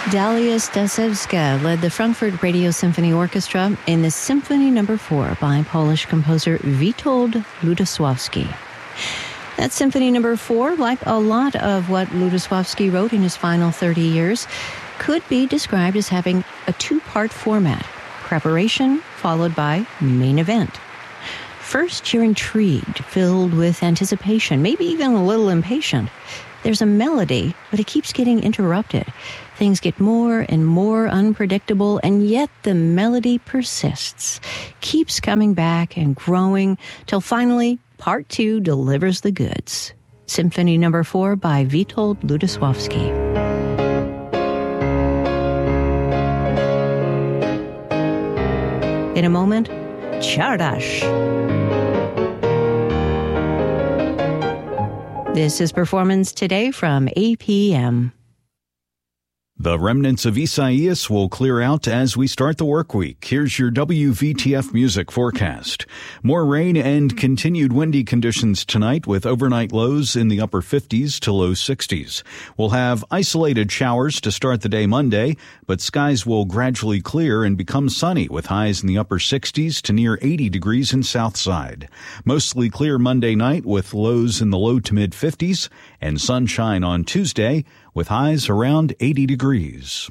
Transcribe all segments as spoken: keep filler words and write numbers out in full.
Dalia Stasevska led the Frankfurt Radio Symphony Orchestra in the Symphony Number four by Polish composer Witold Lutosławski. That Symphony Number four, like a lot of what Lutosławski wrote in his final thirty years, could be described as having a two-part format: preparation followed by main event. First, you're intrigued, filled with anticipation, maybe even a little impatient. There's a melody, but it keeps getting interrupted. Things get more and more unpredictable, and yet the melody persists, keeps coming back and growing, till finally, part two delivers the goods. Symphony Number four by Witold Lutosławski. In a moment, Czardasz. This is Performance Today from A P M. The remnants of Isaias will clear out as we start the work week. Here's your W V T F music forecast. More rain and continued windy conditions tonight with overnight lows in the upper fifties to low sixties. We'll have isolated showers to start the day Monday, but skies will gradually clear and become sunny with highs in the upper sixties to near eighty degrees in Southside. Mostly clear Monday night with lows in the low to mid fifties and sunshine on Tuesday with highs around eighty degrees.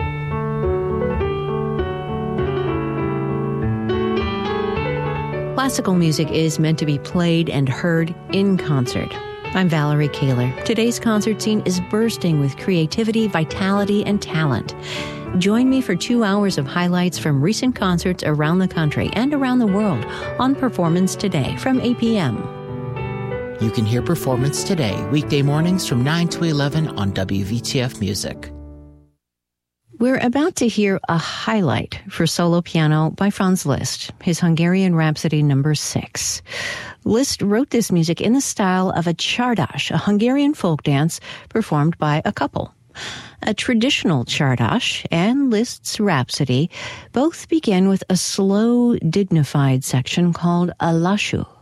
Classical music is meant to be played and heard in concert. I'm Valerie Kaler. Today's concert scene is bursting with creativity, vitality, and talent. Join me for two hours of highlights from recent concerts around the country and around the world on Performance Today from A P M. You can hear Performance Today, weekday mornings from nine to eleven on W V T F Music. We're about to hear a highlight for solo piano by Franz Liszt, his Hungarian Rhapsody Number six. Liszt wrote this music in the style of a Czardasz, a Hungarian folk dance performed by a couple. A traditional Czardasz and Liszt's Rhapsody both begin with a slow, dignified section called a lassú.